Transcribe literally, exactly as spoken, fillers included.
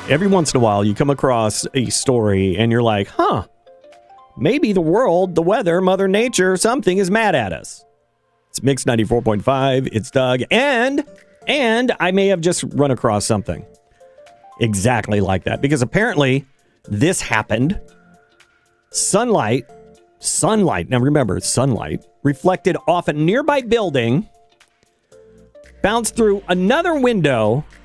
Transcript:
Every once in a while, you come across a story and you're like, huh, maybe the world, the weather, Mother Nature, something is mad at us. It's Mix ninety-four point five. It's Doug. And, and I may have just run across something exactly like that. Because apparently this happened. Sunlight, sunlight, now remember, sunlight, reflected off a nearby building, bounced through another window,